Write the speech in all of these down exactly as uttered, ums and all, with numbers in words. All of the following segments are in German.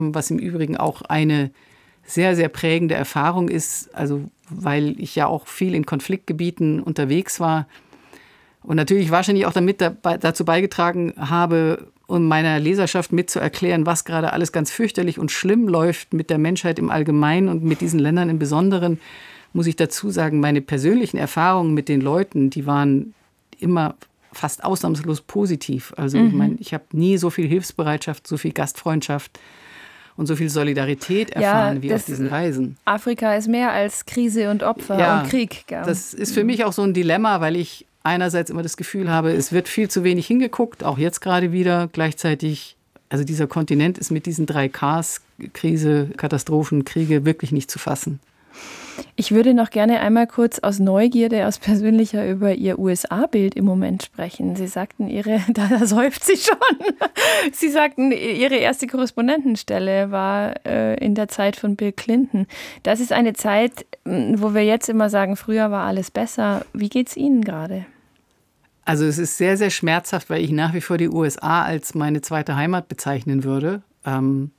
Was im Übrigen auch eine sehr, sehr prägende Erfahrung ist, also weil ich ja auch viel in Konfliktgebieten unterwegs war und natürlich wahrscheinlich auch damit dabei, dazu beigetragen habe, um meiner Leserschaft mitzuerklären, was gerade alles ganz fürchterlich und schlimm läuft mit der Menschheit im Allgemeinen und mit diesen Ländern im Besonderen, muss ich dazu sagen, meine persönlichen Erfahrungen mit den Leuten, die waren immer fast ausnahmslos positiv. Also mhm. ich meine, ich habe nie so viel Hilfsbereitschaft, so viel Gastfreundschaft und so viel Solidarität erfahren ja, wie auf diesen Reisen. Afrika ist mehr als Krise und Opfer ja, und Krieg. Gell? Das ist für mich auch so ein Dilemma, weil ich einerseits immer das Gefühl habe, es wird viel zu wenig hingeguckt, auch jetzt gerade wieder. Gleichzeitig, also dieser Kontinent ist mit diesen drei Ks, Krise, Katastrophen, Kriege, wirklich nicht zu fassen. Ich würde noch gerne einmal kurz aus Neugierde, aus persönlicher über Ihr U S A-Bild im Moment sprechen. Sie sagten, Ihre, da säuft Sie schon. Sie sagten, Ihre erste Korrespondentenstelle war äh, in der Zeit von Bill Clinton. Das ist eine Zeit, wo wir jetzt immer sagen, früher war alles besser. Wie geht's Ihnen gerade? Also es ist sehr, sehr schmerzhaft, weil ich nach wie vor die U S A als meine zweite Heimat bezeichnen würde. Ähm,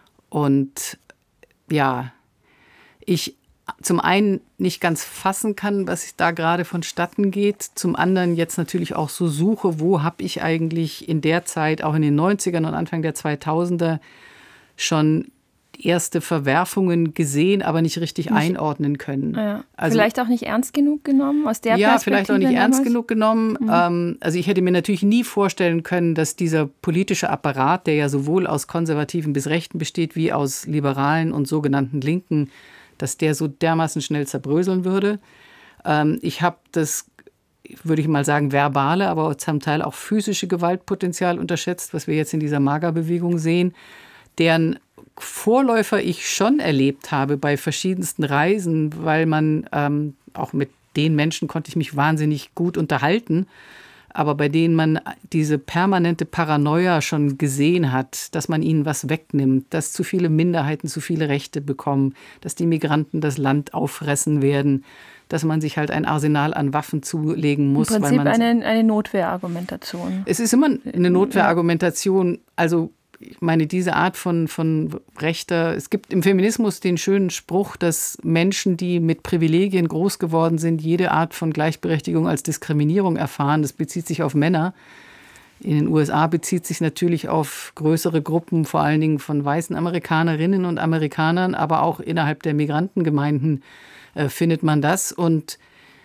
und ja, ich zum einen nicht ganz fassen kann, was da gerade vonstatten geht. Zum anderen jetzt natürlich auch so suche, wo habe ich eigentlich in der Zeit, auch in den neunzigern und Anfang der zweitausender, schon erste Verwerfungen gesehen, aber nicht richtig nicht, einordnen können. Ja. Also, vielleicht auch nicht ernst genug genommen aus der ja, Perspektive? Ja, vielleicht auch nicht ernst damals? genug genommen. Mhm. Ähm, also ich hätte mir natürlich nie vorstellen können, dass dieser politische Apparat, der ja sowohl aus Konservativen bis Rechten besteht, wie aus Liberalen und sogenannten Linken, dass der so dermaßen schnell zerbröseln würde. Ähm, ich habe das, würde ich mal sagen, verbale, aber zum Teil auch physische Gewaltpotenzial unterschätzt, was wir jetzt in dieser MAGA-Bewegung sehen, deren Vorläufer ich schon erlebt habe bei verschiedensten Reisen, weil man ähm, auch mit den Menschen konnte ich mich wahnsinnig gut unterhalten, aber bei denen man diese permanente Paranoia schon gesehen hat, dass man ihnen was wegnimmt, dass zu viele Minderheiten zu viele Rechte bekommen, dass die Migranten das Land auffressen werden, dass man sich halt ein Arsenal an Waffen zulegen muss. Im Prinzip weil man eine, eine Notwehrargumentation. Es ist immer eine Notwehrargumentation, also ich meine, diese Art von, von Rechter, es gibt im Feminismus den schönen Spruch, dass Menschen, die mit Privilegien groß geworden sind, jede Art von Gleichberechtigung als Diskriminierung erfahren. Das bezieht sich auf Männer. In den U S A bezieht sich natürlich auf größere Gruppen, vor allen Dingen von weißen Amerikanerinnen und Amerikanern, aber auch innerhalb der Migrantengemeinden äh, findet man das. Und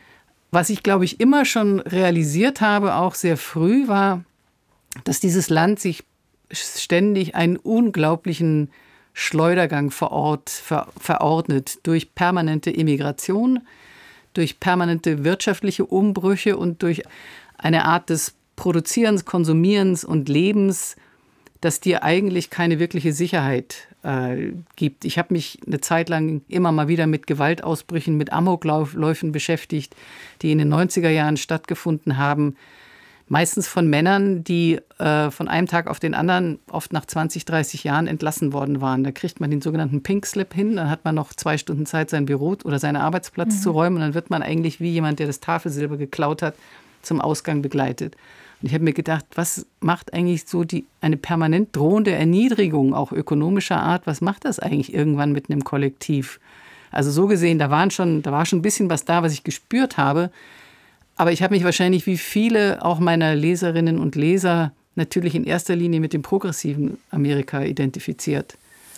was ich, glaube ich, immer schon realisiert habe, auch sehr früh, war, dass dieses Land sich ständig einen unglaublichen Schleudergang vor Ort ver, verordnet durch permanente Immigration, durch permanente wirtschaftliche Umbrüche und durch eine Art des Produzierens, Konsumierens und Lebens, das dir eigentlich keine wirkliche Sicherheit äh, gibt. Ich habe mich eine Zeit lang immer mal wieder mit Gewaltausbrüchen, mit Amokläufen beschäftigt, die in den neunziger Jahren stattgefunden haben. Meistens von Männern, die äh, von einem Tag auf den anderen, oft nach zwanzig, dreißig Jahren entlassen worden waren. Da kriegt man den sogenannten Pink Slip hin, dann hat man noch zwei Stunden Zeit, sein Büro oder seinen Arbeitsplatz mhm. zu räumen und dann wird man eigentlich wie jemand, der das Tafelsilber geklaut hat, zum Ausgang begleitet. Und ich habe mir gedacht, was macht eigentlich so die, eine permanent drohende Erniedrigung, auch ökonomischer Art, was macht das eigentlich irgendwann mit einem Kollektiv? Also so gesehen, da, waren schon, da war schon ein bisschen was da, was ich gespürt habe. Aber ich habe mich wahrscheinlich wie viele auch meiner Leserinnen und Leser natürlich in erster Linie mit dem progressiven Amerika identifiziert.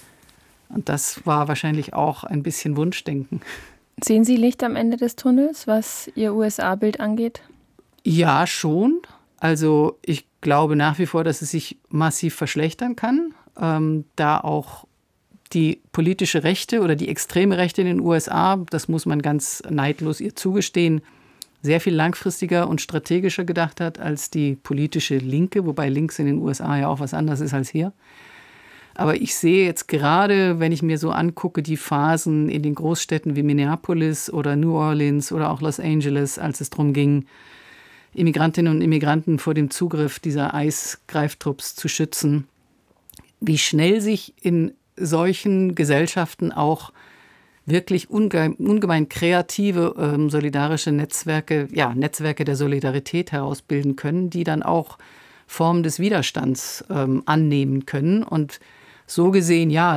Und das war wahrscheinlich auch ein bisschen Wunschdenken. Sehen Sie Licht am Ende des Tunnels, was Ihr U S A-Bild angeht? Ja, schon. Also ich glaube nach wie vor, dass es sich massiv verschlechtern kann, ähm, da auch die politische Rechte oder die extreme Rechte in den U S A, das muss man ganz neidlos ihr zugestehen, sehr viel langfristiger und strategischer gedacht hat als die politische Linke, wobei links in den U S A ja auch was anderes ist als hier. Aber ich sehe jetzt gerade, wenn ich mir so angucke, die Phasen in den Großstädten wie Minneapolis oder New Orleans oder auch Los Angeles, als es darum ging, Immigrantinnen und Immigranten vor dem Zugriff dieser Eisgreiftrupps zu schützen, wie schnell sich in solchen Gesellschaften auch wirklich unge- ungemein kreative ähm, solidarische Netzwerke, ja, Netzwerke der Solidarität herausbilden können, die dann auch Formen des Widerstands ähm, annehmen können. Und so gesehen, ja,